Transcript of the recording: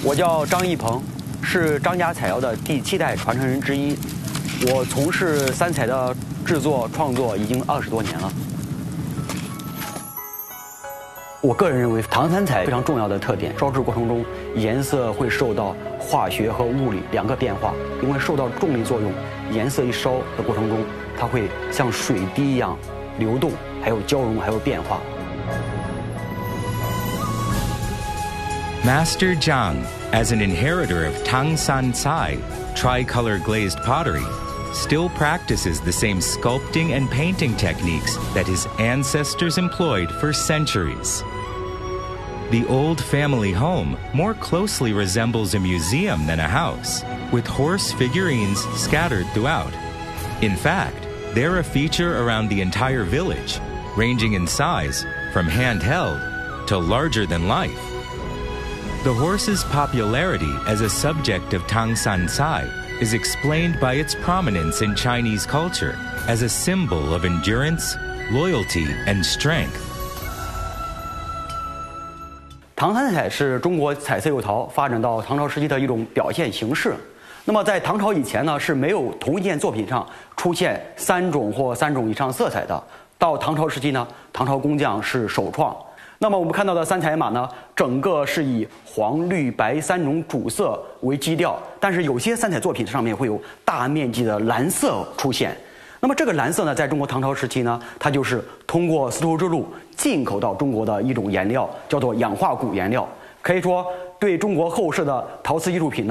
我叫张一鹏，是张家彩窑的第7代传承人之一。我从事三彩的制作创作已经20多年了。我个人认为，唐三彩非常重要的特点，烧制过程中颜色会受到化学和物理2个变化，因为受到重力作用，颜色一烧的过程中，它会像水滴一样流动，还有交融，还有变化。 Master Zhang, as an inheritor of Tang San Cai, tricolor glazed pottery, still practices the same sculpting and painting techniques that his ancestors employed for centuries. The old family home more closely resembles a museum than a house, with horse figurines scattered throughout. In fact, they're a feature around the entire village, ranging in size from handheld to larger than life. The horse's popularity as a subject of Tang San Cai is explained by its prominence in Chinese culture as a symbol of endurance, loyalty, and strength. 唐三彩是中国彩色釉陶发展到唐朝时期的一种表现形式。那么在唐朝以前呢，是没有同一件作品上出现3种或3种以上色彩的。到唐朝时期呢，唐朝工匠是首创。 那么我们看到的三彩马呢，整个是以黄、绿、白3种主色为基调，但是有些三彩作品上面会有大面积的蓝色出现。那么这个蓝色呢，在中国唐朝时期呢，它就是通过丝绸之路进口到中国的一种颜料，叫做氧化钴颜料。可以说，对中国后世的陶瓷艺术品呢。